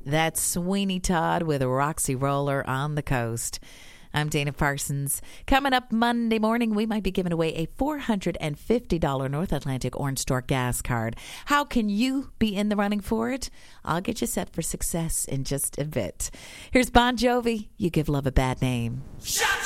That's Sweeney Todd with Roxy Roller on the Coast. I'm Dana Parsons. Coming up Monday morning, we might be giving away a $450 North Atlantic Orange Store gas card. How can you be in the running for it? I'll get you set for success in just a bit. Here's Bon Jovi. You Give Love a Bad Name.